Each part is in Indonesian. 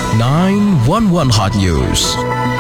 911 Hot News.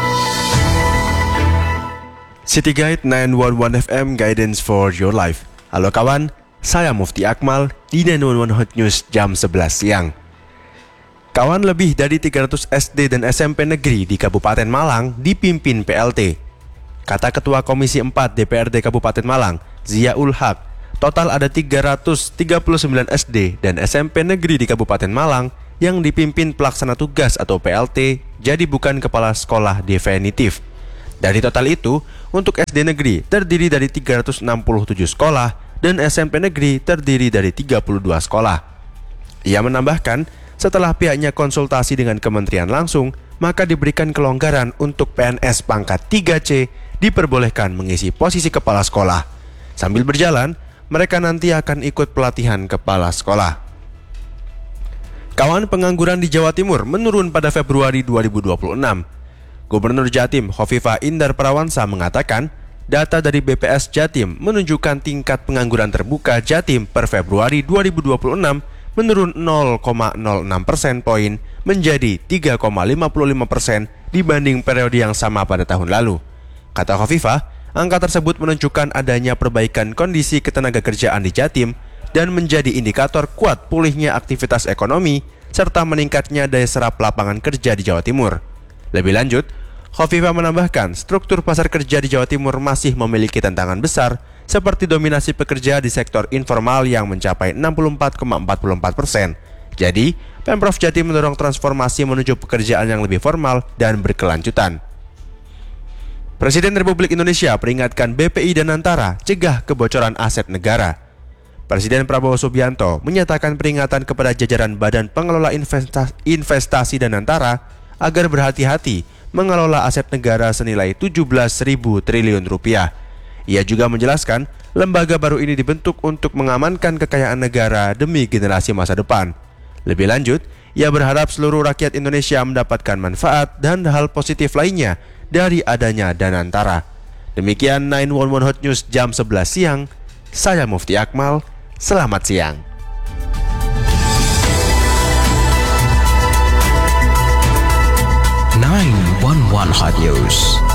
City Guide 911 FM Guidance for Your Life. Halo kawan, saya Mufti Akmal di 911 Hot News jam 11 siang. Kawan, lebih dari 300 SD dan SMP negeri di Kabupaten Malang dipimpin PLT. Kata Ketua Komisi 4 DPRD Kabupaten Malang, Ziaul Haq, total ada 339 SD dan SMP negeri di Kabupaten Malang yang dipimpin pelaksana tugas atau PLT, jadi bukan kepala sekolah definitif. Dari total itu, untuk SD negeri terdiri dari 367 sekolah dan SMP negeri terdiri dari 32 sekolah. Ia menambahkan, setelah pihaknya konsultasi dengan kementerian langsung, maka diberikan kelonggaran untuk PNS pangkat 3C diperbolehkan mengisi posisi kepala sekolah. Sambil berjalan, mereka nanti akan ikut pelatihan kepala sekolah. Kawan, pengangguran di Jawa Timur menurun pada Februari 2026. Gubernur Jatim Khofifah Indar Parawansa mengatakan, data dari BPS Jatim menunjukkan tingkat pengangguran terbuka Jatim per Februari 2026 menurun 0,06 persen poin menjadi 3,55% dibanding periode yang sama pada tahun lalu. Kata Khofifah, angka tersebut menunjukkan adanya perbaikan kondisi ketenagakerjaan di Jatim dan menjadi indikator kuat pulihnya aktivitas ekonomi serta meningkatnya daya serap lapangan kerja di Jawa Timur. Lebih lanjut, Khofifah menambahkan struktur pasar kerja di Jawa Timur masih memiliki tantangan besar seperti dominasi pekerja di sektor informal yang mencapai 64,44%. Jadi, Pemprov Jatim mendorong transformasi menuju pekerjaan yang lebih formal dan berkelanjutan. Presiden Republik Indonesia peringatkan BPI dan Antara cegah kebocoran aset negara. Presiden Prabowo Subianto menyatakan peringatan kepada jajaran Badan Pengelola Investasi dan Antara agar berhati-hati mengelola aset negara senilai 17.000 triliun rupiah. Ia juga menjelaskan, lembaga baru ini dibentuk untuk mengamankan kekayaan negara demi generasi masa depan. Lebih lanjut, ia berharap seluruh rakyat Indonesia mendapatkan manfaat dan hal positif lainnya dari adanya Dana Antara. Demikian 911 Hot News jam 11 siang. Saya Mufti Akmal, selamat siang. 911 Hot News.